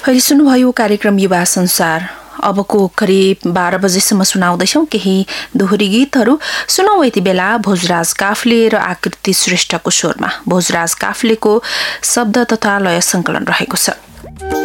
अहिले सुन्नुभयो कार्यक्रम युवा संसार। अबको करिब 12 बजेसम्म सुनाउँदैछौं केही दोहोरी गीतहरू। सुनौ यति बेला भोजराज काफ्ले र आकृति श्रेष्ठको स्वरमा। भोजराज काफ्लेको शब्द तथा लय संकलन रहेको छ।